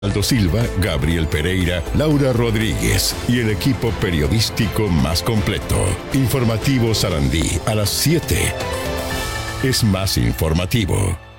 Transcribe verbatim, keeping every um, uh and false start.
Aldo Silva, Gabriel Pereira, Laura Rodríguez y el equipo periodístico más completo. Informativo Sarandí a las siete. Es más informativo.